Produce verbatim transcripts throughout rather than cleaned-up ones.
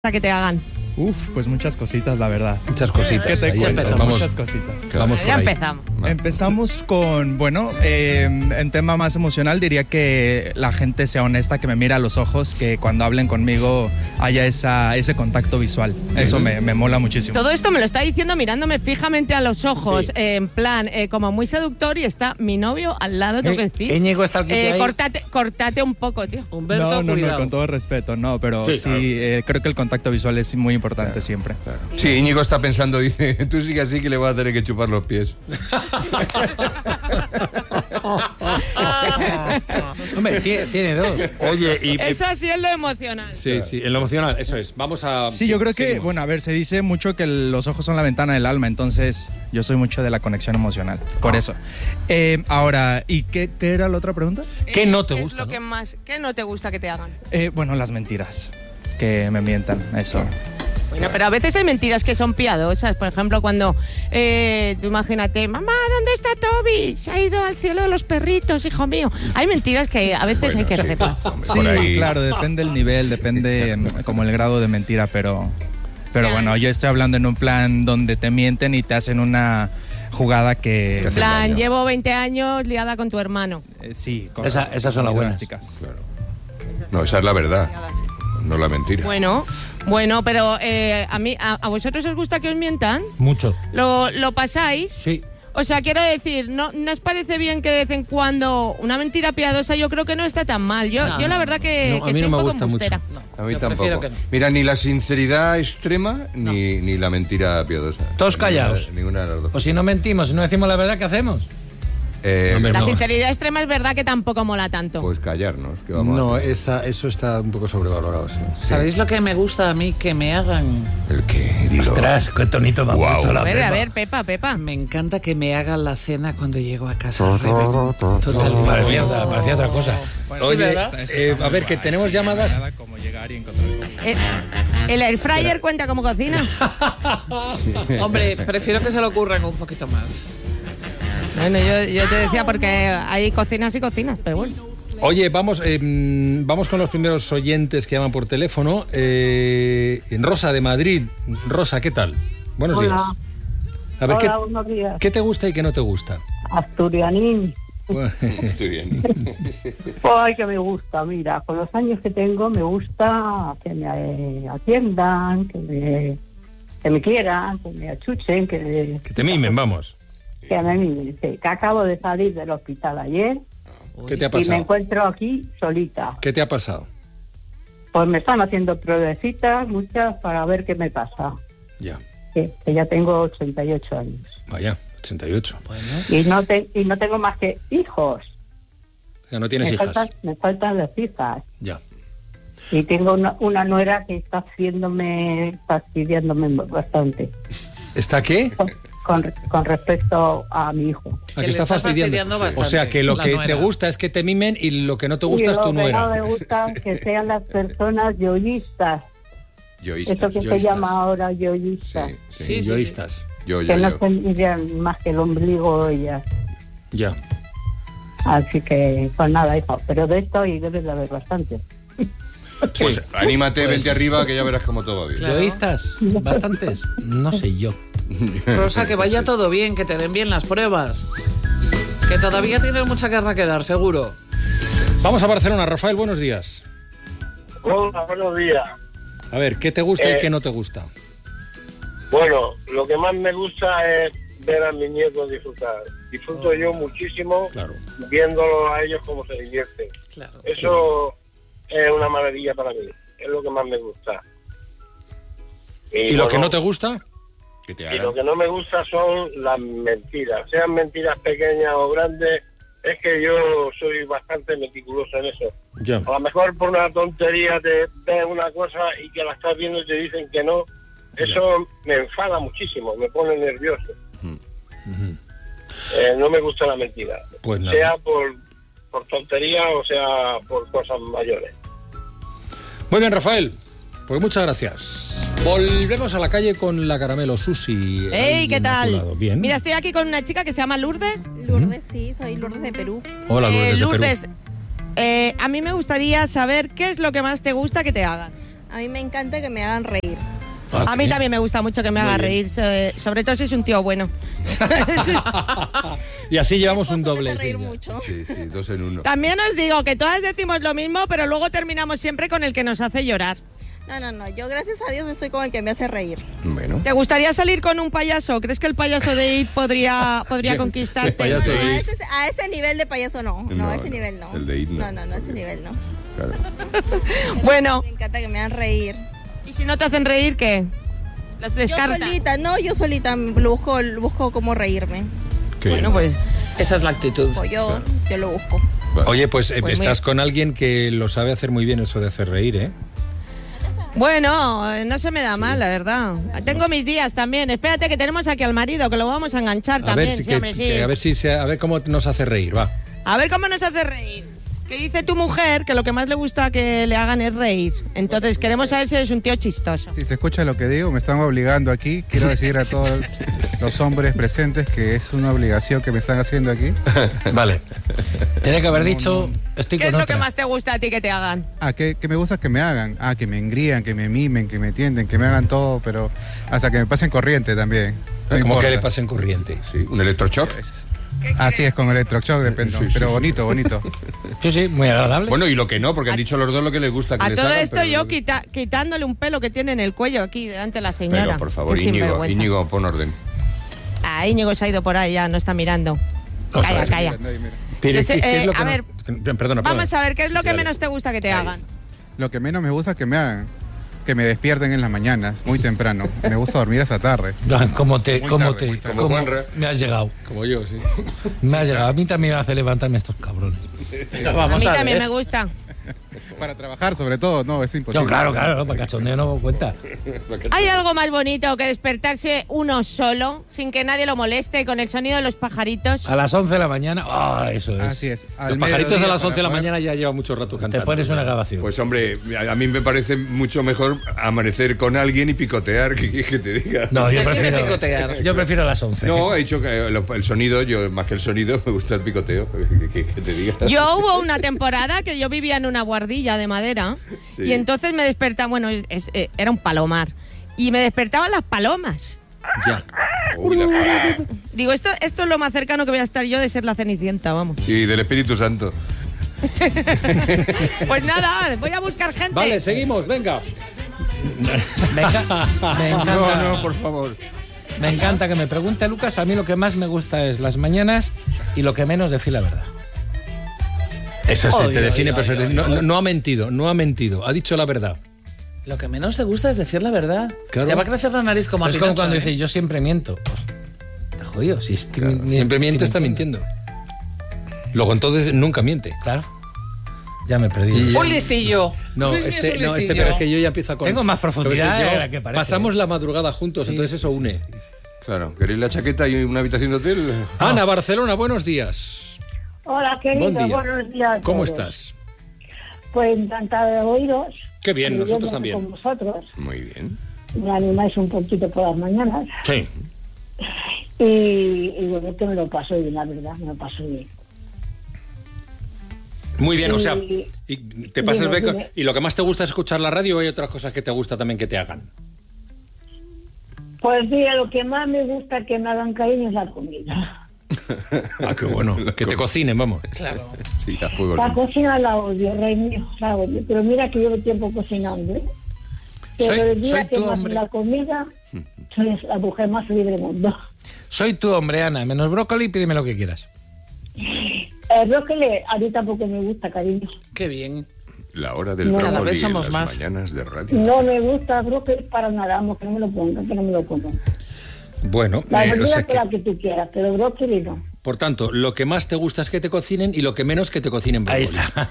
que te hagan? Uf, pues muchas cositas, la verdad. Muchas cositas. ¿Qué te Ahí cuento? empezamos. Muchas cositas. Vamos Ya por ahí. empezamos. Empezamos con, bueno, eh, en tema más emocional diría que la gente sea honesta, que me mire a los ojos, que cuando hablen conmigo haya esa, ese contacto visual. Eso me, me mola muchísimo. Todo esto me lo está diciendo mirándome fijamente a los ojos, Sí. eh, en plan, eh, como muy seductor, y está mi novio al lado, tengo que decir. Íñigo está aquí. Eh, ahí. cortate, cortate un poco, tío. Humberto, No, no, no, cuidado. con todo respeto, no, pero Sí, sí, claro. eh, creo que el contacto visual es muy importante siempre. Claro. Sí, Íñigo está pensando, dice, tú sigue así que le vas a tener que chupar los pies. Hombre, tiene, tiene dos. Oye, y... Eso así es lo emocional. Sí, sí, en lo emocional, eso es. Vamos a... Sí, yo creo que, seguimos. bueno, a ver, se dice mucho que los ojos son la ventana del alma, entonces yo soy mucho de la conexión emocional, por Ah. eso. Eh, ahora, ¿y qué, qué era la otra pregunta? ¿Qué no te ¿Qué gusta, Es lo no? que más, ¿Qué no te gusta que te hagan? Eh, bueno, las mentiras, que me mientan, eso. Bueno, pero a veces hay mentiras que son piadosas. Por ejemplo, cuando eh, tú imagínate, mamá, ¿dónde está Toby? Se ha ido al cielo de los perritos, hijo mío. Hay mentiras que a veces Bueno, hay que sí, reparar. hombre, Sí, por ahí- claro, depende del nivel, depende mm, como el grado de mentira, pero, pero Sí. bueno, yo estoy hablando en un plan donde te mienten y te hacen una jugada que... Que En hace plan, daño. llevo veinte años liada con tu hermano. eh, sí, cosas Esa- así esas son las muy buenas. drásticas. Claro. No, esa es la verdad, no la mentira. Bueno, bueno, pero eh, a mí, a, a vosotros os gusta que os mientan? Mucho. ¿Lo, lo pasáis? Sí. O sea, quiero decir, ¿no, ¿no os parece bien que de vez en cuando una mentira piadosa yo creo que no está tan mal? Yo, No, yo la no, verdad que, No, a que mí soy no me un poco gusta mucho. embustera. A mí yo tampoco. prefiero que no. Mira, ni la sinceridad extrema ni, ni la mentira piadosa. Todos Ninguna- callados. Ninguna de las dos. Pues si no mentimos, si no decimos la verdad, ¿qué hacemos? Eh, Hombre, La no. sinceridad extrema es verdad que tampoco mola tanto. Pues callarnos. ¿qué vamos a No, hacer? esa, eso está un poco sobrevalorado, sí. ¿Sabéis lo que me gusta a mí que me hagan? ¿El qué? Dilo. Ostras, qué tonito me ha Guau. puesto la a ver, Pepa. a ver, Pepa, Pepa. Me encanta que me hagan la cena cuando llego a casa. Totalmente. Parecía, otra- parecía otra cosa. Sí, ¿verdad? Eh, a ver, que tenemos llamadas. Nada como llegar y encontrar comida. Eh, ¿El air fryer cuenta como cocina? Hombre, prefiero que se lo ocurran un poquito más. Bueno, yo, yo te decía porque hay cocinas y cocinas, pero bueno. Oye, vamos, eh, mm, vamos con los primeros oyentes que llaman por teléfono. Eh, Rosa de Madrid. Rosa, ¿qué tal? Buenos Hola. días. A ver, Hola, ¿qué, buenos días. ¿qué te gusta y qué no te gusta? Asturianín. Bueno, Estoy bien. Ay, que me gusta. Mira, con los años que tengo me gusta que me eh, atiendan, que me, que me quieran, que me achuchen, que, que te mimen, vamos. que me mimen. Sí, que acabo de salir del hospital ayer ¿Qué te ha y me pasado? encuentro aquí solita. ¿Qué te ha pasado? Pues me están haciendo pruebecitas, muchas, para ver qué me pasa. Ya, Que, que ya tengo ochenta y ocho años. vaya, ochenta y ocho. Y no, te, y no tengo más que hijos. Ya no tienes me, hijas. faltan, me faltan las hijas. Ya. Y tengo una, una nuera que está haciéndome, fastidiándome bastante ¿Está qué? con, con, con respecto a mi hijo. ¿A Que que le está está fastidiando? fastidiando bastante, O sea, que lo la que nuera. te gusta es que te mimen y lo que no te gusta y es lo tu que nuera. no me gusta que sean las personas yoístas. Yoístas. Eso que se yoístas. llama ahora Sí, yoístas. sí. Sí, sí, Yoístas. Yo, yo, Que no yo. se miran más que el ombligo ellas. Ya. Así que, pues nada, hijo. Pero de esto y debes de haber bastante. Pues anímate, vente arriba, que ya verás cómo todo va bien. Claro. ¿Yoístas? ¿Bastantes? No sé yo. Rosa, que vaya todo bien, que te den bien las pruebas. Que todavía tienes mucha guerra que dar, seguro. Vamos a Barcelona. Rafael, buenos días. Hola, buenos días. A ver, ¿qué te gusta y Eh, qué no te gusta? Bueno, lo que más me gusta es ver a mis nietos disfrutar. Disfruto yo muchísimo Claro. viéndolo a ellos cómo se divierten. Claro. Eso es una maravilla para mí. Es lo que más me gusta. ¿Y lo que bueno, no te gusta? Que te y hagan. lo que no me gusta son las mentiras. Sean mentiras pequeñas o grandes, es que yo soy bastante meticuloso en eso. Ya. A lo mejor por una tontería te ves una cosa y que la estás viendo y te dicen que no. Eso me enfada muchísimo, me pone nervioso. Ujú. Eh, no me gusta la mentira. Pues nada. Sea por, por tontería o sea por cosas mayores. Muy bien, Rafael. Pues muchas gracias. Volvemos a la calle con la Caramelo Susi. ¡Ey, Ahí qué en tu tal! lado. Bien. Mira, estoy aquí con una chica que se llama Lourdes. Lourdes, sí, soy Lourdes de Perú. Hola, Lourdes Eh, de Perú. Lourdes, eh, a mí me gustaría saber qué es lo que más te gusta que te hagan. A mí me encanta que me hagan reír. Ah, A mí ¿sí? también me gusta mucho que me Muy haga bien. reír, so- sobre todo si es un tío bueno. Y así llevamos un Mi esposo me doble. hace reír sí, ya. mucho. Sí, sí, dos en uno. También os digo que todas decimos lo mismo, pero luego terminamos siempre con el que nos hace llorar. No, no, no. Yo, gracias a Dios, estoy con el que me hace reír. Bueno. ¿Te gustaría salir con un payaso? ¿Crees que el payaso de It podría, podría El conquistarte? payaso No, de a, It. ese, a ese nivel de payaso no. No, No, a ese no. nivel no. El de It no. No, no, no, a ese nivel no. Claro. Bueno, Me encanta que me hagan reír. ¿y si no te hacen reír, qué? ¿Los Yo descartas? solita, no, yo solita lo busco, busco cómo reírme. Qué Bueno, bien. pues Esa es la actitud. O yo, yo lo busco. Oye, pues, eh, Pues muy- estás con alguien que lo sabe hacer muy bien eso de hacer reír, ¿eh? bueno, eh, no se me da mal, la verdad. Tengo mis días también. Espérate que tenemos aquí al marido, que lo vamos a enganchar A también. ver, si, sí, que- hombre, sí. que a ver si se- a ver cómo nos hace reír, va. A ver cómo nos hace reír. Que dice tu mujer que lo que más le gusta que le hagan es reír. Entonces queremos saber si eres un tío chistoso. Si se escucha lo que digo, me están obligando aquí. Quiero decir a todos los hombres presentes que es una obligación que me están haciendo aquí. Vale. Tiene que haber dicho, estoy ¿Qué es con lo que otra. más te gusta a ti que te hagan? Ah, que, que me gusta que me hagan. Ah, que me engrían, que me mimen, que me tienden, que me hagan todo, pero hasta que me pasen corriente también. No Como importa. que le pasen corriente. Sí, un electroshock. Así es, con electroshock depende. Sí, sí, pero sí. bonito, bonito. Sí, sí, muy agradable. Bueno, y lo que no, porque han dicho los dos lo que les gusta que A les todo hagan, esto pero yo lo que- quita- quitándole un pelo que tiene en el cuello aquí delante de la señora. Pero, por favor, Qué Íñigo, sinvergüenza. Íñigo, pon orden. Ah, Íñigo se ha ido por ahí ya, no está mirando. Calla, calla. Pero, Sí, sí, ¿qué- qué es eh, lo que a no- ver, Perdona, perdona. Vamos a ver, ¿qué es lo que Dale. menos te gusta que te hagan? Lo que menos me gusta es que me hagan. Que me despierten en las mañanas, muy temprano. Me gusta dormir hasta tarde. Ah, ¿Cómo te, Muy cómo tarde, muy te, tarde. Como cómo Juanra. me has llegado? Como yo, sí. Me has llegado. A mí también me hace levantarme estos cabrones. Pero A vamos mí a, también ver. me gusta. Para trabajar, sobre todo, no, es imposible. No, claro, claro, para cachondeo no cuenta. ¿Hay algo más bonito que despertarse uno solo, sin que nadie lo moleste, con el sonido de los pajaritos? A las once de la mañana, ah, eso es. Así es. Al Los pajaritos a mediodía las once de la para poder- mañana ya lleva mucho rato Te cantando. pones una grabación. Pues hombre, a a mí me parece mucho mejor amanecer con alguien y picotear que, que- que te diga. No, yo Prefiere prefiero, picotear. yo prefiero a las once. No, he dicho que el, el sonido, yo más que el sonido, me gusta el picoteo. Que, que- que te diga. Yo hubo una temporada que yo vivía en una guardilla de madera Sí. y entonces me despertaba, bueno, es- eh, era un palomar, y me despertaban las palomas. Ya. Uy, la palabra. Digo, esto, esto es lo más cercano que voy a estar yo de ser la Cenicienta, vamos. Y del Espíritu Santo. Pues nada, voy a buscar gente. Vale, seguimos, venga. Venga, me encanta, No, no, por favor. me encanta que me pregunte Lucas. A mí lo que más me gusta es las mañanas y lo que menos decir la verdad. Eso se Ay, te ay, define ay, perfecto. ay, No, ay. no- no ha mentido, no ha mentido. Ha dicho la verdad. Lo que menos te gusta es decir la verdad. Claro. Te va a crecer la nariz como a Es como Pinocho, cuando ¿eh? dice yo siempre miento. Pues, está jodido. Si estoy Claro, mi- siempre miente, está estoy mintiendo. Luego entonces nunca miente. Claro. Ya me he perdido. Y- Un listillo. No, Luis, este, es un no, este, listillo. pero es que yo ya empiezo con. Tengo más profundidad Pero si de yo- la que parece. Pasamos la madrugada juntos, Sí, entonces eso sí, une. Claro, ¿queréis la chaqueta y una habitación de hotel? Ana, Barcelona, buenos días. Hola, querido, Buen día. buenos días. a ¿Cómo todos. estás? Pues encantada de oíros. Qué bien, Y nosotros viendo también. Con vosotros. Muy bien. Me animáis un poquito por las mañanas. Sí. Y, y bueno, que me lo paso bien, la verdad, me lo paso bien. Muy bien, o sea, Y- y te pasas dime, beco- dime. y lo que más te gusta es escuchar la radio o hay otras cosas que te gusta también que te hagan. Pues mira, lo que más me gusta que me hagan cariño es la comida. Ah, qué bueno. Que te cocinen, vamos. Claro. Sí, a fuego La lento. cocina la odio, rey mío, la odio. Pero mira que llevo tiempo cocinando, ¿eh? Pero Soy- el día soy que tu más hombre. la comida, soy la mujer más feliz del mundo. Soy tu hombre, Ana. Menos brócoli, pídeme lo que quieras. El brócoli a mí tampoco me gusta, cariño. Qué bien. La hora del No. brócoli Cada vez en somos las más. mañanas de radio. No me gusta el brócoli para nada, vamos, que no me lo pongan, que no me lo coman. Bueno, La eh, o verdura sea que que, la que tú quieras, pero el brócoli no. por tanto, lo que más te gusta es que te cocinen y lo que menos que te cocinen brócoli. Ahí está.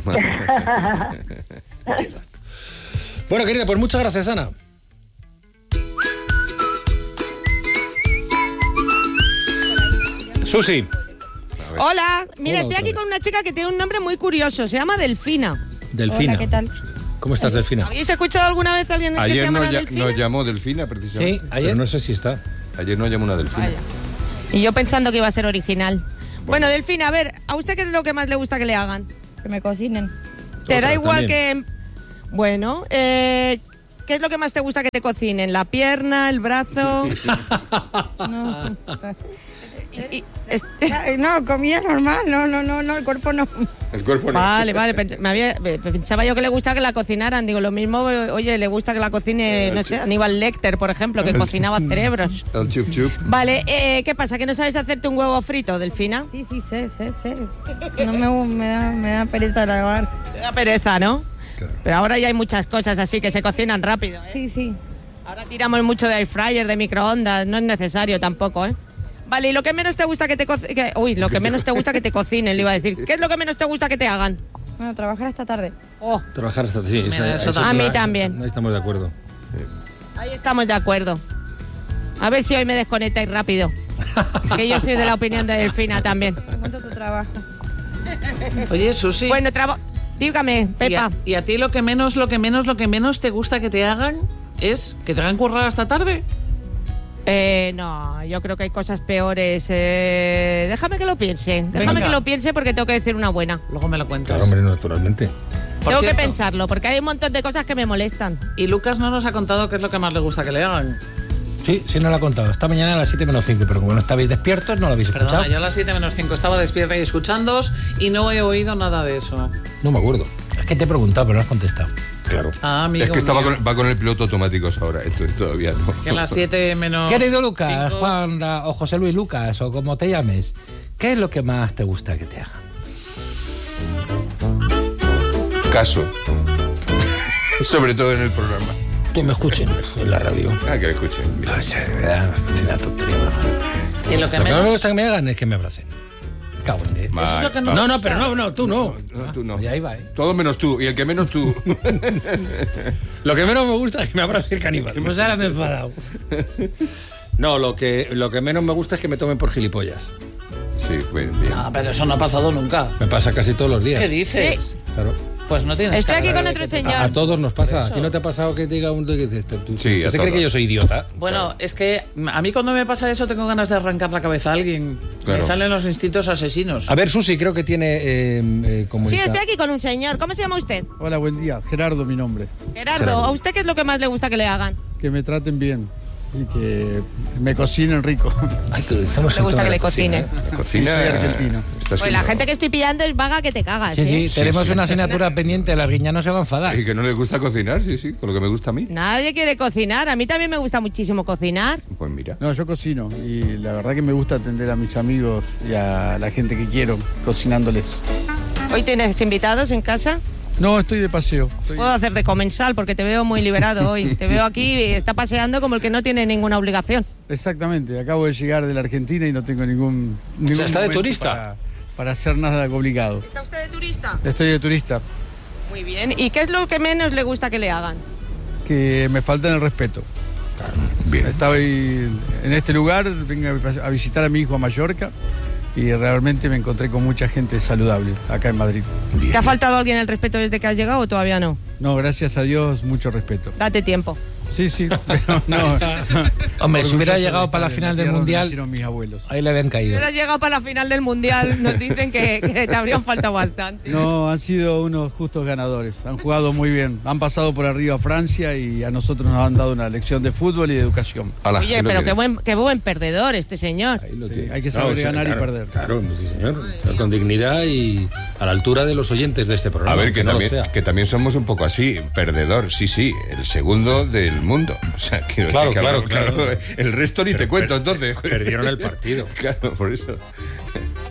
Bueno, querida, pues muchas gracias, Ana. Susi. Hola, mira, Hola, estoy otra aquí vez. con una chica que tiene un nombre muy curioso, se llama Delfina. Delfina. Hola, ¿qué tal? ¿Cómo estás, Delfina? ¿Habéis escuchado alguna vez a alguien que se Ayer llama nos, ya- Delfina? nos llamó Delfina, Sí, precisamente. Pero ayer. no sé si está. Ayer nos llamó una Delfina. Vaya. Y yo pensando que iba a ser original. Bueno, Delfina, a ver, ¿a usted qué es lo que más le gusta que le hagan? Que me cocinen. ¿Te Otra da igual también. que Bueno, eh, ¿qué es lo que más te gusta que te cocinen? ¿La pierna, el brazo? No, Y- y- este- Ay, no, comida normal, no, no, no, no, el cuerpo no. El cuerpo no. Vale, vale, pens- me había- eh, pensaba yo que le gusta que la cocinaran. Digo, lo mismo, eh, oye, le gusta que la cocine, no sé, Aníbal Lecter, por ejemplo, que cocinaba cerebros. El chup chup. Vale, eh, ¿qué pasa? ¿Que no sabes hacerte un huevo frito, Delfina? Sí, sí, sé, sé, sé. No me, me, da, me da pereza lavar. Te da pereza, ¿no? Claro. Pero ahora ya hay muchas cosas así que se cocinan rápido, ¿eh? Sí, sí. Ahora tiramos mucho de air fryer, de microondas, no es necesario tampoco, ¿eh? Vale, y lo que menos te gusta que te cocinen... Uy, lo que menos te gusta que te cocinen, le iba a decir. ¿Qué es lo que menos te gusta que te hagan? Bueno, trabajar esta tarde. Oh, Trabajar hasta... Sí, Mira, eso es A mí la- también. Ahí estamos de acuerdo. ahí estamos de acuerdo. A ver si hoy me desconectáis rápido. Que yo soy de la opinión de Delfina también. ¿Cuánto tu trabajo? Oye, Susi. Bueno, traba... dígame, ¿y Pepa. a, y a ti lo que menos, lo que menos, lo que menos te gusta que te hagan es que te hagan currar hasta tarde? Eh, no, yo creo que hay cosas peores. Eh, déjame que lo piense. Déjame Venga. que lo piense porque tengo que decir una buena. Luego me lo cuentas. Claro, hombre, naturalmente. Por tengo que cierto, pensarlo porque hay un montón de cosas que me molestan. Y Lucas no nos ha contado qué es lo que más le gusta que le hagan. Sí, sí, no lo ha contado. Esta mañana a las siete menos cinco, pero como no estabais despiertos, no lo habéis escuchado. Perdona, yo a las siete menos cinco estaba despierta y escuchándoos y no he oído nada de eso. No me acuerdo. Es que te he preguntado, pero no has contestado. Claro. Ah, amigo Es que estaba mío. con, va con el piloto automáticos ahora, entonces todavía no. Que a las siete menos Querido Lucas, cinco- Juan Ra- o José Luis Lucas, o como te llames, ¿qué es lo que más te gusta que te hagan? Caso. Sobre todo en el programa. Que me escuchen en la radio. Ah, que le escuchen. Mira. O sea, de verdad, es una tontería. Y lo Lo que que más me menos... gusta que me hagan es que me abracen. Cago en diez. Eso es lo que no No, me no, gusta. pero no, no, tú no. No, tú no. Ya iba, ¿eh? Todo menos tú, y el que menos tú. Lo que menos me gusta es que me abrace el caníbal. Pues ahora me he enfadado. No, lo que, lo que menos me gusta es que me tomen por gilipollas. Sí, bueno, bien. Ah, pero eso no ha pasado nunca. Me pasa casi todos los días. ¿Qué dices? Claro. Pues no tienes Estoy cara aquí con de otro que te- señor. A, a todos nos pasa. Eso. ¿A ti no te ha pasado que te diga un... Que dices, tú, Sí, ¿usted a se cree todos. que yo soy idiota? Bueno, es que a mí cuando me pasa eso tengo ganas de arrancar la cabeza a alguien. Claro. Me salen los instintos asesinos. A ver, Susi, creo que tiene eh, eh, Sí, comunica- estoy aquí con un señor. ¿Cómo se llama usted? Hola, buen día. Gerardo, mi nombre. Gerardo. Gerardo. ¿A usted qué es lo que más le gusta que le hagan? Que me traten bien y que me cocinen rico. Ay, que estamos Le en gusta toda que la le cocina, cocine. ¿eh? La cocina. soy argentino. está Pues la siendo- gente que estoy pillando es vaga que te cagas, Sí, ¿eh? sí, tenemos sí. una asignatura pendiente, la guiña no se va a enfadar. Y que no le gusta cocinar, sí, sí, con lo que me gusta a mí. Nadie quiere cocinar. A mí también me gusta muchísimo cocinar. Pues mira. No, yo cocino y la verdad que me gusta atender a mis amigos y a la gente que quiero cocinándoles. ¿Hoy tienes invitados en casa? No, estoy de paseo. Estoy- Puedo hacer de comensal porque te veo muy liberado hoy. Te veo aquí y está paseando como el que no tiene ninguna obligación. Exactamente, acabo de llegar de la Argentina y no tengo ningún... ningún está de momento turista. Para, para hacer nada complicado. ¿Está usted de turista? Estoy de turista, Muy bien. ¿Y qué es lo que menos le gusta que le hagan? que me faltan el respeto. Bien. Estoy en este lugar, vengo a visitar a mi hijo a Mallorca y realmente me encontré con mucha gente saludable acá en Madrid. ¿Te ha faltado alguien el respeto desde que has llegado o todavía no? No, gracias a Dios, mucho respeto. Date tiempo. Sí, sí, pero no. Hombre, si hubiera Orgulloso llegado de para la estar en final del tierra donde Mundial, nacieron mis abuelos. ahí le habían Si caído. hubieras llegado para la final del Mundial, nos dicen que, que te habrían faltado bastante. No, han sido unos justos ganadores. Han jugado muy bien. Han pasado por arriba a Francia y a nosotros nos han dado una lección de fútbol y de educación. Ala, Oye, ¿qué lo pero qué quieres? buen, qué buen perdedor este señor. Ahí lo Sí, tiene. hay que saber sí, ganar y claro, perder. Claro, sí, señor. Con dignidad y a la altura de los oyentes de este programa. A ver, que, no lo también, sea. que también somos un poco así, perdedor, sí, sí, el segundo del mundo. O sea, quiero Claro, decir que claro, ahora, claro. El resto ni Pero te cuento, per- entonces. perdieron el partido. Claro, por eso.